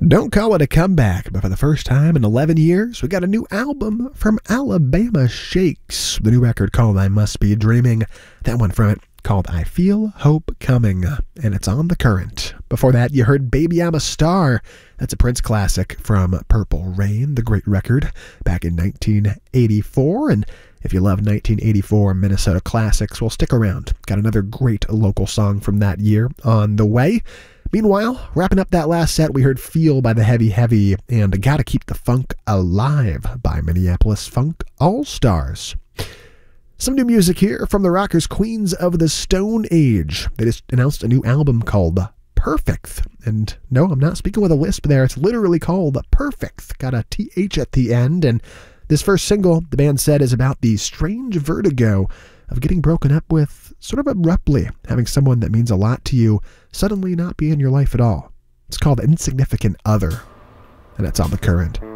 Don't call it a comeback, but for the first time in 11 years, we got a new album from Alabama Shakes. The new record called I Must Be Dreaming. That one from it called I Feel Hope Coming, and it's on The Current. Before that, you heard Baby I'm a Star. That's a Prince classic from Purple Rain, the great record, back in 1984. And if you love 1984 Minnesota classics, well, stick around. Got another great local song from that year on the way. Meanwhile, wrapping up that last set, we heard Feel by the Heavy Heavy and Gotta Keep the Funk Alive by Minneapolis Funk All-Stars. Some new music here from the rockers Queens of the Stone Age. They just announced a new album called Perfect. And no, I'm not speaking with a lisp there. It's literally called Perfect. Got a TH at the end. And this first single, the band said, is about the strange vertigo of getting broken up with sort of abruptly, having someone that means a lot to you suddenly not be in your life at all. It's called Insignificant Other, and it's on The Current.